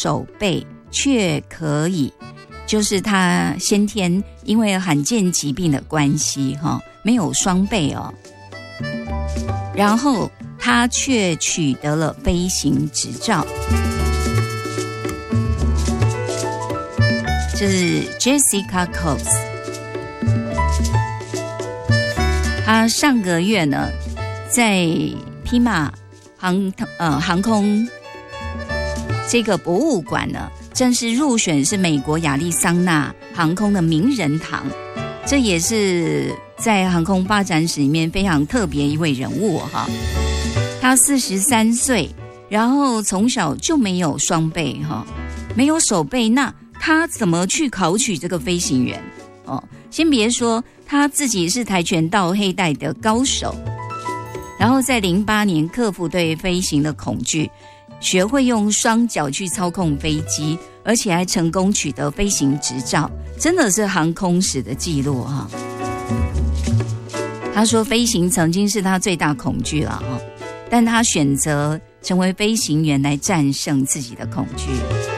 手背却可以，就是他先天因为罕见疾病的关系没有双背哦，然后他却取得了飞行执照。这是 Jessica Cox， 他上个月呢在匹马航空这个博物馆呢正式入选是美国亚利桑那航空的名人堂，这也是在航空发展史里面非常特别一位人物哈。他43岁，然后从小就没有双背没有手背，那他怎么去考取这个飞行员先别说他自己是跆拳道黑带的高手，然后在08年克服对飞行的恐惧，学会用双脚去操控飞机，而且还成功取得飞行执照，真的是航空史的记录他说飞行曾经是他最大恐惧了但他选择成为飞行员来战胜自己的恐惧。